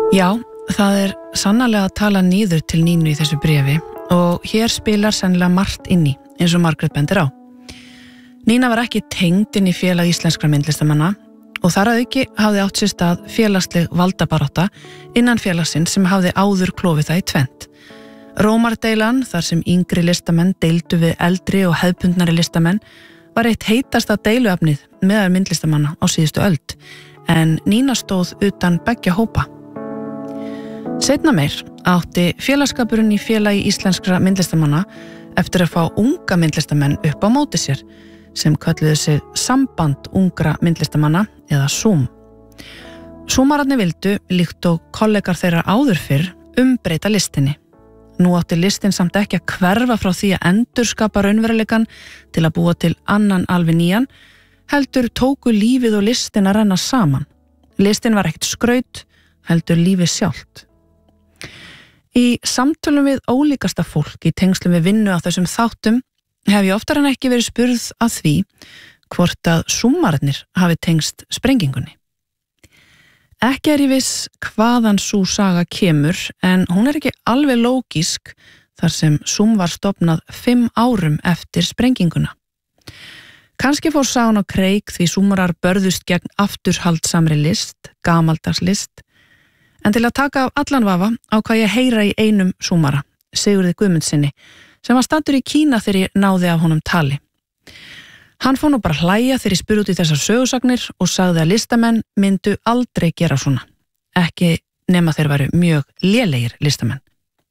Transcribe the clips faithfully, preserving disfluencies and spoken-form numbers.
Já, það er sannarlega að tala niður til Nínu í þessu bréfi og hér spilar sennilega margt inn í, eins og Margrét bendir á. Nína var ekki tengd inn í félag íslenskra myndlistamanna og þar að auki hafði átt sér stað félagsleg valdabarátta innan félagsins sem hafði áður klofið það í tvennt. Rómardeilan, þar sem yngri listamenn deildu við eldri og hefðbundnari listamenn, var eitt heitasta deiluefnið meðal myndlistamanna á síðustu öld, en Nína stóð utan beggja hópa. Seinna meir átti félagskapurinn í félagi íslenskra myndlistamanna eftir að fá unga myndlistamenn upp á móti sér, sem kölluðu sig Samband ungra myndlistamanna eða SUM. SUMararnir vildu, líkt og kollegar þeirra áður fyrr, umbreyta listinni. Nú átti listin samt ekki að hverfa frá því að endurskapa raunveruleikann til að búa til annan alveg nýjan, heldur tóku lífið og listin að renna saman. Listin var ekkert skraut, heldur lífið sjálft. Í samtölum við ólíkasta fólk í tengslum við vinnu á þessum þáttum hef ég oftar en ekki verið spurð að því hvort að SUMararnir hafi tengst sprengingunni. Ekki er ég viss hvaðan sú saga kemur, en hún er ekki alveg lógísk þar sem SUM var stofnað fimm árum eftir sprenginguna. Kannski fór sagan á kreik því SUMarar börðust gegn afturhaldsamri list, gamaldags list, en til að taka af allan vafa ákvað ég heyra í einum SUMara, Sigurði Guðmundsinni, sem var staddur í Kína þegar ég náði af honum tali. Hann fór nú bara að hlæja þegar ég spurði út í þessar sögusagnir og sagði að listamenn myndu aldrei gera svona, ekki nema þeir væru mjög lélegir listamenn.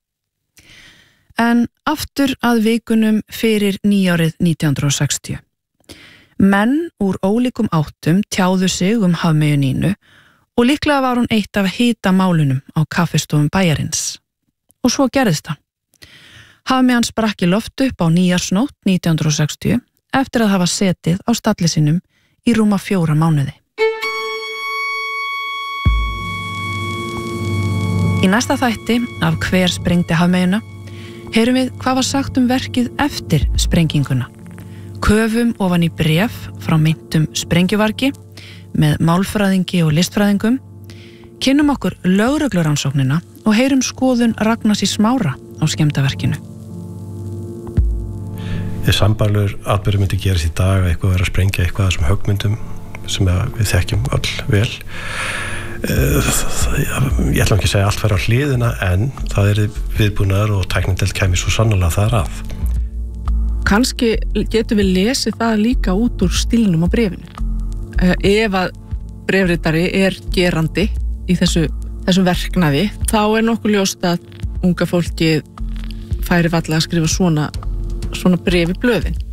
En aftur að vikunum fyrir nýjárið nítján hundruð og sextíu. Menn úr ólíkum áttum tjáðu sig um Hafmeyju Nínu og líklega var hún eitt af hita málunum á kaffistofum bæjarins. Og svo gerðist það. Hafmeyjan sprakk í loft upp á nýjársnótt nítján hundruð og sextíu eftir að hafa setið á stalli sínum í rúma fjóra mánuði. Í næsta þætti af Hver sprengdi Hafmeyjuna heyrum við hvað var sagt um verkið eftir sprenginguna. Köfum ofan í bréf frá meintum sprengjuvargi með málfræðingi og listfræðingum, kynnum okkur lögreglurannsóknina og heyrum skoðun Ragnars í Smára á skemmdarverkinu. Sambærilegur atburður myndi gerast í dag að eitthvað vera að sprengja eitthvað af þessum höggmyndum sem við þekkjum öll vel. Ég ætla ekki að segja allt fara á hliðina, en það er viðbúnaður og tæknideild kæmi svo sannarlega þar að. Kannski getum við lesið það líka út úr stílnum á bréfinu. Ef að bréfritari er gerandi í þessu, þessu verknaði, þá er nokkuð ljóst að unga fólki færi varla að skrifa svona svona bréf í blöðin.